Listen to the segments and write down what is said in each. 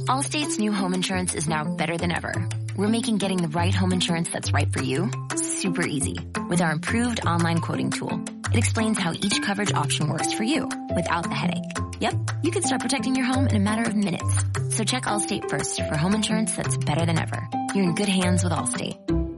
Allstate's new home insurance is now better than ever. We're making getting the right home insurance that's right for you super easy with our improved online quoting tool. It explains how each coverage option works for you without the headache. Yep, you can start protecting your home in a matter of minutes. So check Allstate first for home insurance that's better than ever. You're in good hands with Allstate.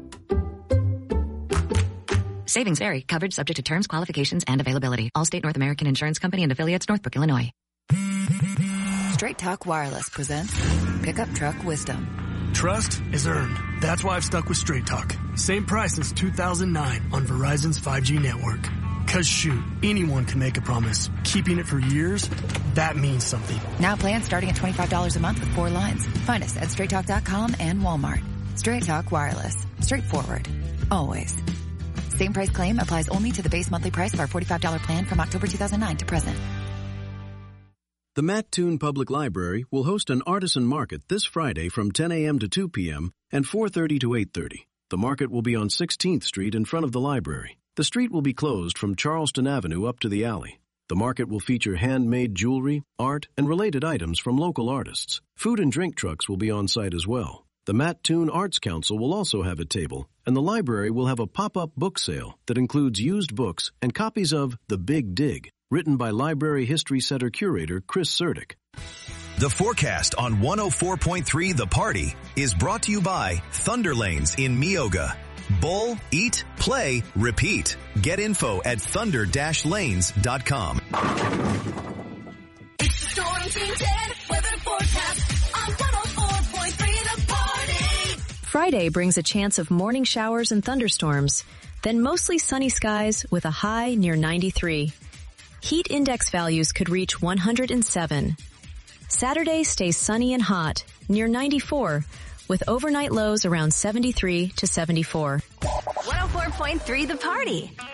Savings vary. Coverage subject to terms, qualifications, and availability. Allstate North American Insurance Company and Affiliates, Northbrook, Illinois. Straight Talk Wireless presents Pickup Truck Wisdom. Trust is earned. That's why I've stuck with Straight Talk. Same price since 2009 on Verizon's 5G network. Cause shoot, anyone can make a promise. Keeping it for years, that means something. Now plans starting at $25 a month with 4 lines. Find us at straighttalk.com and Walmart. Straight Talk Wireless. Straightforward. Always. Same price claim applies only to the base monthly price of our $45 plan from October 2009 to present. The Mattoon Public Library will host an artisan market this Friday from 10 a.m. to 2 p.m. and 4:30 to 8:30. The market will be on 16th Street in front of the library. The street will be closed from Charleston Avenue up to the alley. The market will feature handmade jewelry, art, and related items from local artists. Food and drink trucks will be on site as well. The Mattoon Arts Council will also have a table, and the library will have a pop-up book sale that includes used books and copies of The Big Dig, written by Library History Center curator Chris Sertic. The forecast on 104.3 The Party is brought to you by Thunder Lanes in Meoga. Bowl, eat, play, repeat. Get info at thunder-lanes.com. It's the Storm Team 10 weather forecast on 104.3 The Party. Friday brings a chance of morning showers and thunderstorms, then mostly sunny skies with a high near 93. Heat index values could reach 107. Saturday stays sunny and hot, near 94, with overnight lows around 73 to 74. 104.3 The Party.